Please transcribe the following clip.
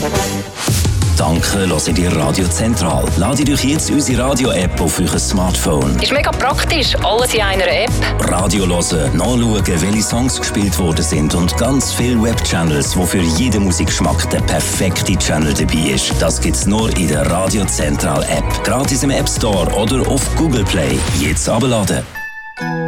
Danke, hört ihr Radio Zentral. Ladet euch jetzt unsere Radio-App auf euer Smartphone. Ist mega praktisch, alles in einer App. Radio hören, nachschauen, welche Songs gespielt worden sind und ganz viele Webchannels, wo für jeden Musikgeschmack der perfekte Channel dabei ist. Das gibt's nur in der Radio Zentral App. Gratis im App Store oder auf Google Play. Jetzt abladen.